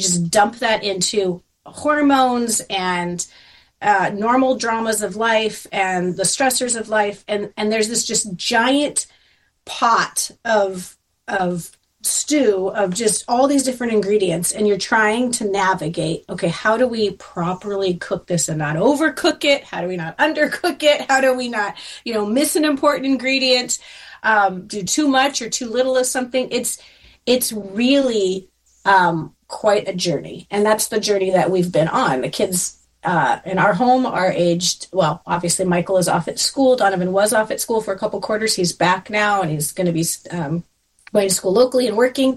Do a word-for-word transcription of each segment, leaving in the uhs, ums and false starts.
you just dump that into hormones and uh, normal dramas of life and the stressors of life. And, and there's this just giant pot of, of stew of just all these different ingredients. And you're trying to navigate, okay, how do we properly cook this and not overcook it? How do we not undercook it? How do we not, you know, miss an important ingredient, um, do too much or too little of something? It's, it's really um, quite a journey. And that's the journey that we've been on. The kids uh, in our home are aged, well, obviously Michael is off at school. Donovan was off at school for a couple quarters. He's back now, and he's going to be um, going to school locally and working.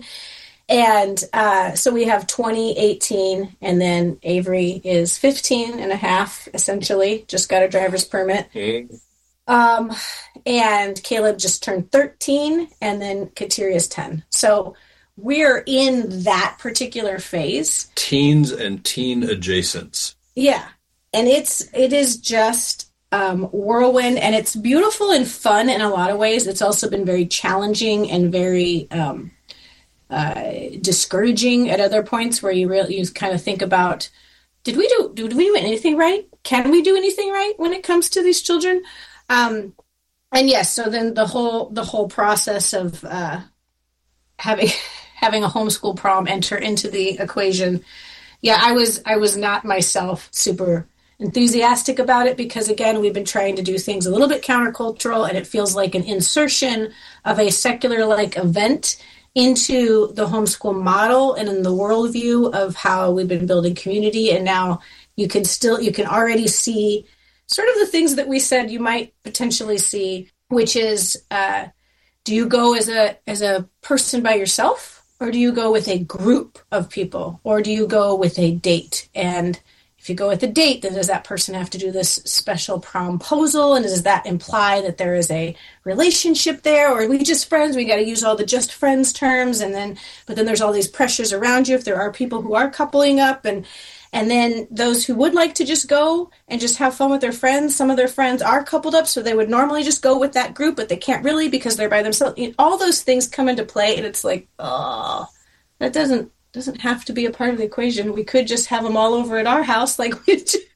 And uh, so we have twenty, eighteen, and then Avery is fifteen and a half, essentially, just got a driver's permit. Mm. Um, and Caleb just turned thirteen, and then Kateri is ten. So we're in that particular phase. Teens and teen adjacents. Yeah. And it's, it is just um, whirlwind, and it's beautiful and fun in a lot of ways. It's also been very challenging and very um, uh, discouraging at other points where you really, you kind of think about, did we do, did we do anything right? Can we do anything right when it comes to these children? Um, and yes, so then the whole, the whole process of uh, having, having a homeschool prom enter into the equation. Yeah, I was, I was not myself super enthusiastic about it because, again, we've been trying to do things a little bit countercultural, and it feels like an insertion of a secular-like event into the homeschool model and in the worldview of how we've been building community. And now you can still, you can already see sort of the things that we said you might potentially see, which is, uh, do you go as a as a person by yourself? Or do you go with a group of people? Or do you go with a date? And if you go with a date, then does that person have to do this special promposal? And does that imply that there is a relationship there? Or are we just friends? We got to use all the just friends terms. And then, but then there's all these pressures around you if there are people who are coupling up. And and then those who would like to just go and just have fun with their friends, some of their friends are coupled up, so they would normally just go with that group, but they can't really because they're by themselves. You know, all those things come into play, and it's like, oh, that doesn't doesn't have to be a part of the equation. We could just have them all over at our house like we do,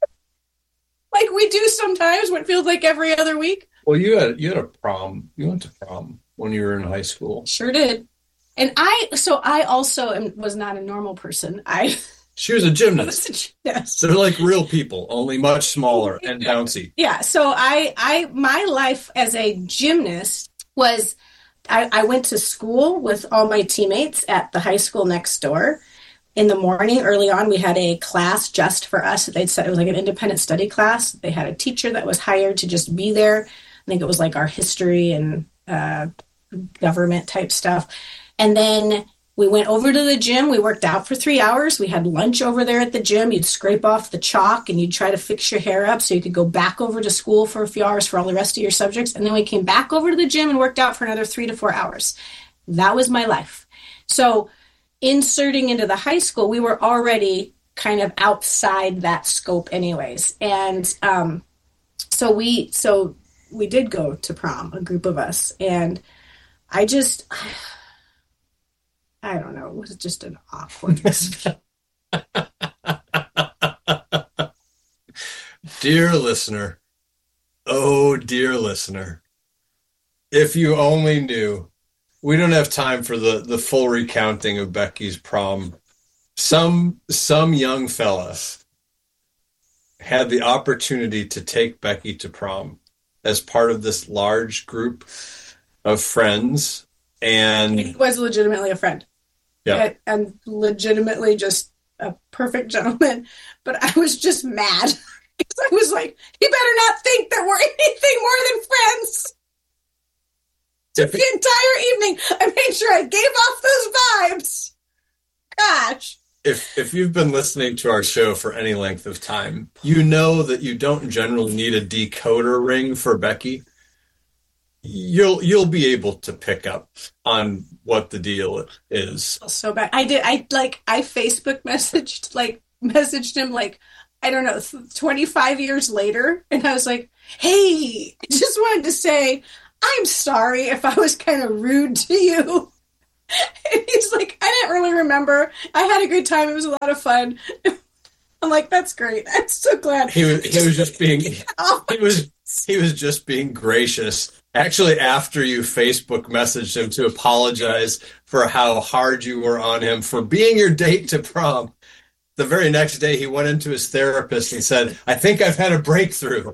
like we do sometimes when it feels like every other week. Well, you had you had a prom. You went to prom when you were in high school. Sure did. And I, so I also am, was not a normal person. I... She was a gymnast. Yes. They're like real people, only much smaller and bouncy. Yeah. So I, I, my life as a gymnast was, I, I went to school with all my teammates at the high school next door. In the morning, early on, we had a class just for us. They'd said it was like an independent study class. They had a teacher that was hired to just be there. I think it was like our history and uh, government type stuff. And then we went over to the gym. We worked out for three hours. We had lunch over there at the gym. You'd scrape off the chalk and you'd try to fix your hair up so you could go back over to school for a few hours for all the rest of your subjects. And then we came back over to the gym and worked out for another three to four hours. That was my life. So inserting into the high school, we were already kind of outside that scope anyways. And um, so we so we did go to prom, a group of us. And I just... I don't know. It was just an awkward. Dear listener, oh, dear listener, if you only knew, we don't have time for the, the full recounting of Becky's prom. Some, some young fella had the opportunity to take Becky to prom as part of this large group of friends. And he was legitimately a friend. Yeah. And legitimately just a perfect gentleman. But I was just mad. Because I was like, you better not think that we're anything more than friends. If the entire evening, I made sure I gave off those vibes. Gosh. If if you've been listening to our show for any length of time, you know that you don't generally need a decoder ring for Becky. You'll you'll be able to pick up on what the deal is. So bad. I did. I like. I Facebook messaged like messaged him like I don't know twenty-five years later, and I was like, "Hey, I just wanted to say I'm sorry if I was kind of rude to you." And he's like, I didn't really remember. I had a good time. It was a lot of fun. I'm like, that's great. I'm so glad. He was he was just being he was he was just being gracious. Actually, after you Facebook messaged him to apologize for how hard you were on him for being your date to prom, the very next day he went into his therapist and said, I think I've had a breakthrough.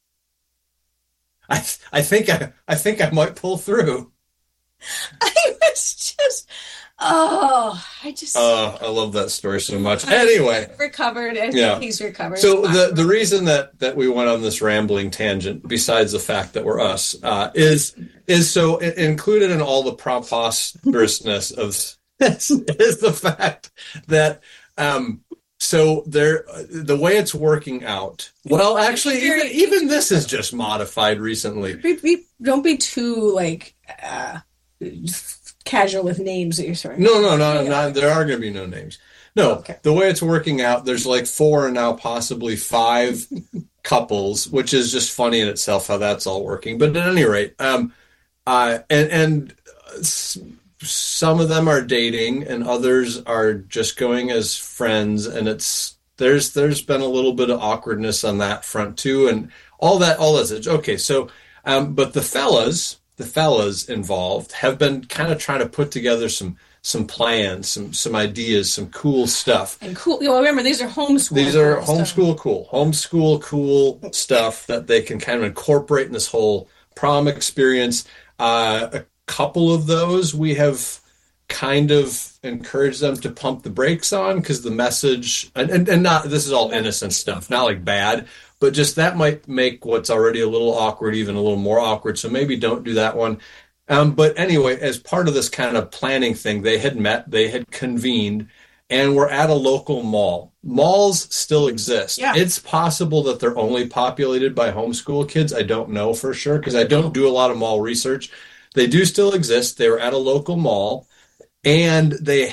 I I think I I think I might pull through. I was just oh, I just uh, I love that story so much. Anyway, recovered. I yeah. think he's recovered. So the the reason that that we went on this rambling tangent, besides the fact that we're us, uh, is is so included in all the preposterousness of this is the fact that um, so there the way it's working out. Well, actually, even even this is just modified recently. Be, be, don't be too like. Uh, casual with names that you're throwing. No, no, no, no. There are going to be no names. No, okay. The way it's working out, there's like four and now possibly five couples, which is just funny in itself how that's all working. But at any rate, um, uh, and and some of them are dating, and others are just going as friends, and it's there's there's been a little bit of awkwardness on that front too, and all that all that. Okay, so um, but the fellas. The fellas involved have been kind of trying to put together some some plans, some some ideas, some cool stuff. And cool. Well, remember these are homeschool. These are cool homeschool stuff. cool, homeschool cool stuff that they can kind of incorporate in this whole prom experience. Uh, a couple of those we have kind of encouraged them to pump the brakes on because the message and, and and not this is all innocent stuff, not like bad. But just that might make what's already a little awkward even a little more awkward. So maybe don't do that one. Um, but anyway, as part of this kind of planning thing, they had met, they had convened, and we're at a local mall. Malls still exist. Yeah. It's possible that they're only populated by homeschool kids. I don't know for sure because I don't do a lot of mall research. They do still exist. They were at a local mall, and they,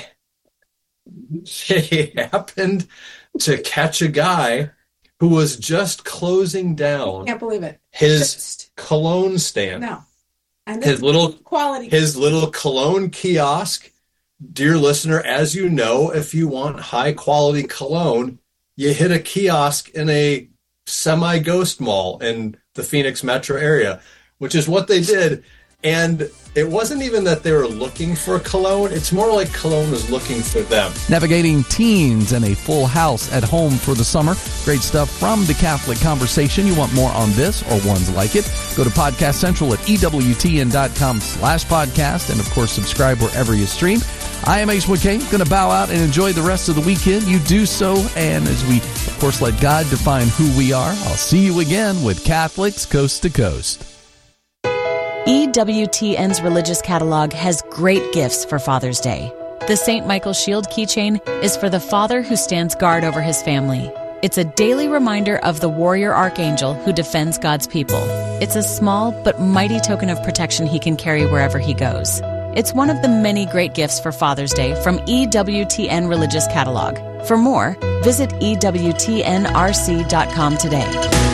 they happened to catch a guy who was just closing down. Can't believe it. His just, cologne stand. No. And his little quality. His little cologne kiosk. Dear listener, as you know, if you want high quality cologne, you hit a kiosk in a semi-ghost mall in the Phoenix metro area, which is what they did. And it wasn't even that they were looking for cologne. It's more like cologne was looking for them. Navigating teens and a full house at home for the summer. Great stuff from the Catholic Conversation. You want more on this or ones like it? Go to Podcast Central at EWTN.com slash podcast. And, of course, subscribe wherever you stream. I am Ace McKay. Going to bow out and enjoy the rest of the weekend. You do so. And as we, of course, let God define who we are, I'll see you again with Catholics Coast to Coast. E W T N's religious catalog has great gifts for Father's Day. The Saint Michael Shield keychain is for the father who stands guard over his family. It's a daily reminder of the warrior archangel who defends God's people. It's a small but mighty token of protection he can carry wherever he goes. It's one of the many great gifts for Father's Day from E W T N Religious Catalog. For more, visit E W T N R C dot com today.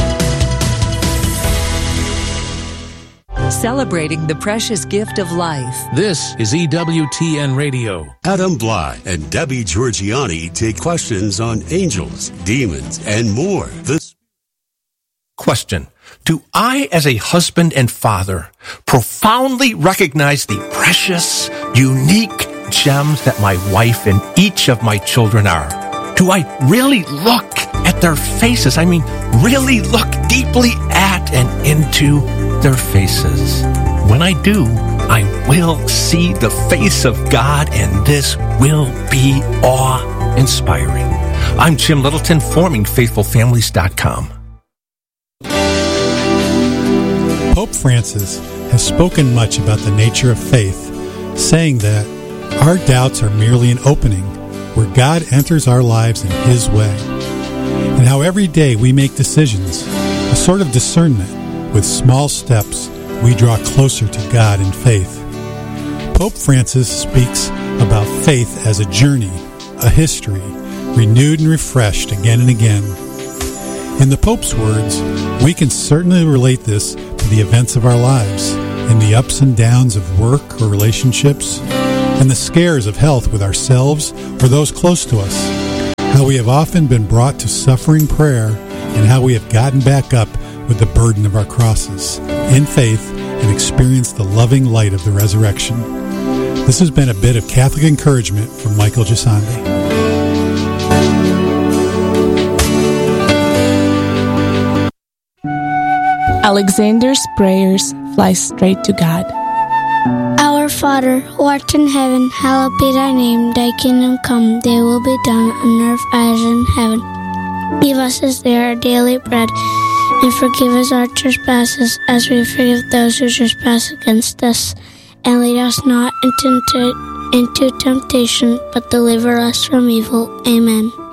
Celebrating the precious gift of life. This is E W T N Radio. Adam Bly and Debbie Georgiani take questions on angels, demons, and more. This Question. Do I, as a husband and father, profoundly recognize the precious, unique gems that my wife and each of my children are? Do I really look at their faces? I mean, really look deeply at and into their faces. When I do, I will see the face of God, and this will be awe-inspiring. I'm Jim Littleton, forming faithful families dot com. Pope Francis has spoken much about the nature of faith, saying that our doubts are merely an opening where God enters our lives in His way, and how every day we make decisions, a sort of discernment. With small steps, we draw closer to God in faith. Pope Francis speaks about faith as a journey, a history, renewed and refreshed again and again. In the Pope's words, we can certainly relate this to the events of our lives, in the ups and downs of work or relationships, and the scares of health with ourselves or those close to us, how we have often been brought to suffering prayer, and how we have gotten back up with the burden of our crosses in faith and experienced the loving light of the resurrection. This has been a bit of Catholic encouragement from Michael Gisande. Alexander's prayers fly straight to God. Our Father, who art in heaven, hallowed be thy name. Thy kingdom come, thy will be done on earth as in heaven. Give us this day our daily bread, and forgive us our trespasses, as we forgive those who trespass against us. And lead us not into, into temptation, but deliver us from evil. Amen.